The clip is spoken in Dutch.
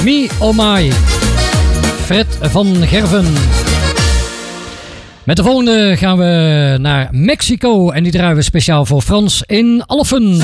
Me Oh My. Fred van Gerven. Met de volgende gaan we naar Mexico en die draaien we speciaal voor Frans in Alphen.